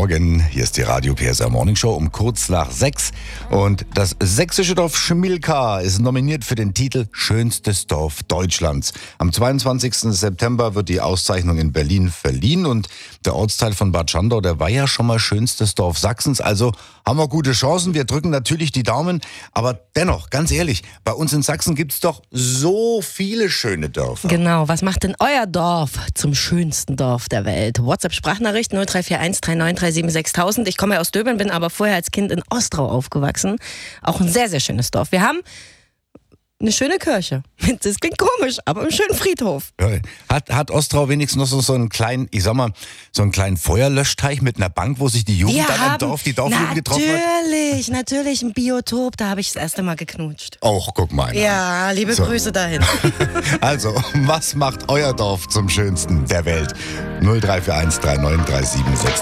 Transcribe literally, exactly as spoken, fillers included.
Morgen, hier ist die Radio P S R Morning Show um kurz nach sechs. Und das sächsische Dorf Schmilka ist nominiert für den Titel Schönstes Dorf Deutschlands. Am zweiundzwanzigsten September wird die Auszeichnung in Berlin verliehen. Und der Ortsteil von Bad Schandau, der war ja schon mal schönstes Dorf Sachsens. Also haben wir gute Chancen. Wir drücken natürlich die Daumen. Aber dennoch, ganz ehrlich, bei uns in Sachsen gibt es doch so viele schöne Dörfer. Genau, was macht denn euer Dorf zum schönsten Dorf der Welt? WhatsApp-Sprachnachricht null drei vier eins drei neun drei sieben sechs tausend. Ich komme ja aus Döbeln, bin aber vorher als Kind in Ostrau aufgewachsen. Auch ein sehr, sehr schönes Dorf. Wir haben eine schöne Kirche. Das klingt komisch, aber einen schönen Friedhof. Ja, hat, hat Ostrau wenigstens noch so, so einen kleinen, ich sag mal, so einen kleinen Feuerlöschteich mit einer Bank, wo sich die Jugend Wir dann haben, im Dorf, die Dorfjugend getroffen hat? Natürlich, natürlich ein Biotop. Da habe ich das erste Mal geknutscht. Och, guck mal einer. Ja, liebe So. Grüße dahin. Also, was macht euer Dorf zum schönsten der Welt? null drei vier eins drei neun drei sieben sechs